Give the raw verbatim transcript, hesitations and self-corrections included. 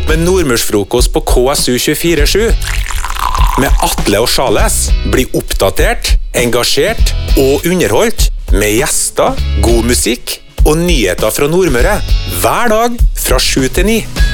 med Nordmørsfrokost på K S U tjuefire sju. Med Atle og Charles blir oppdatert, engasjert og underholdt med gjester, god musikk og nyheter fra Nordmøre hver dag fra sju til ni.